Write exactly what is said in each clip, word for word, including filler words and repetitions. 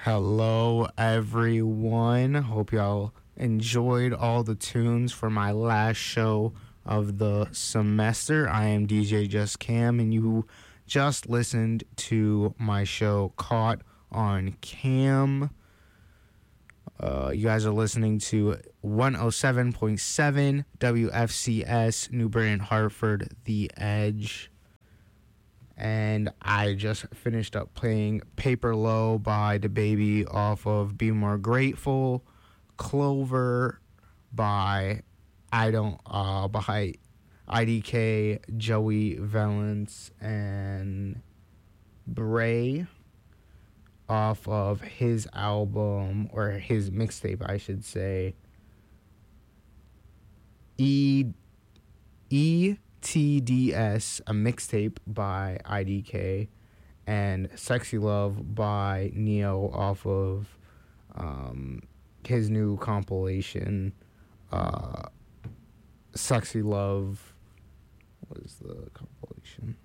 Hello, everyone. Hope y'all enjoyed all the tunes for my last show of the semester. I am D J Just Cam, and you just listened to my show Caught on Cam. Uh, you guys are listening to one oh seven point seven W F C S, Newbury and Hartford, The Edge. And I just finished up playing Paper Low by DaBaby off of Be More Grateful, Clover by I don't uh by I D K, Joey Valence, and Bray off of his album, or his mixtape I should say, E E T D S, a mixtape by I D K, and Sexy Love by Neo off of um, his new compilation, uh, Sexy Love. What is the compilation?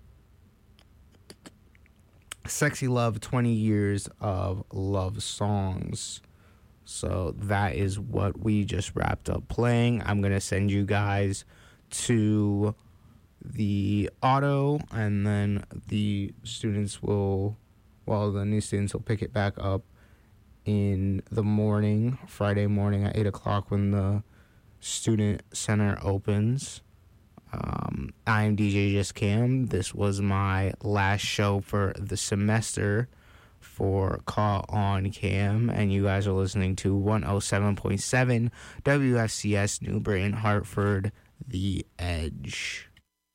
Sexy Love, twenty years of love songs. So that is what we just wrapped up playing. I'm going to send you guys to the auto, and then the students will, well, the new students will pick it back up in the morning, Friday morning at eight o'clock when the student center opens. Um, I'm D J Just Cam. This was my last show for the semester for Caught on Cam, and you guys are listening to one oh seven point seven W F C S Newbury and Hartford, The Edge.